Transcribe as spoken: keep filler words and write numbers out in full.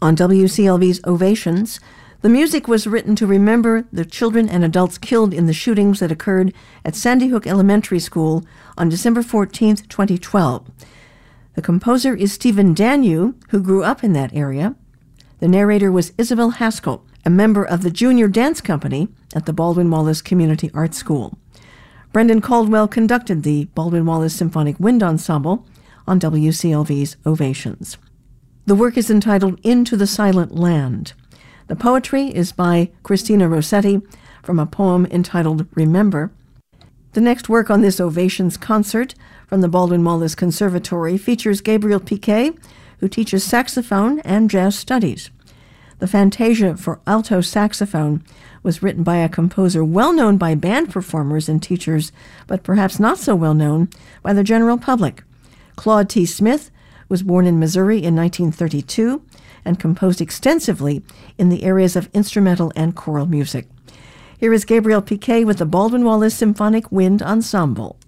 On W C L V's Ovations, the music was written to remember the children and adults killed in the shootings that occurred at Sandy Hook Elementary School on December fourteenth, twenty twelve. The composer is Stephen Danyu, who grew up in that area. The narrator was Isabel Haskell, a member of the Junior Dance Company at the Baldwin Wallace Community Art School. Brendan Caldwell conducted the Baldwin Wallace Symphonic Wind Ensemble on W C L V's Ovations. The work is entitled Into the Silent Land. The poetry is by Christina Rossetti from a poem entitled Remember. The next work on this Ovations concert from the Baldwin Wallace Conservatory features Gabriel Piquet, who teaches saxophone and jazz studies. The Fantasia for alto saxophone was written by a composer well known by band performers and teachers, but perhaps not so well known by the general public. Claude T. Smith was born in Missouri in nineteen thirty-two and composed extensively in the areas of instrumental and choral music. Here is Gabriel Piquet with the Baldwin Wallace Symphonic Wind Ensemble.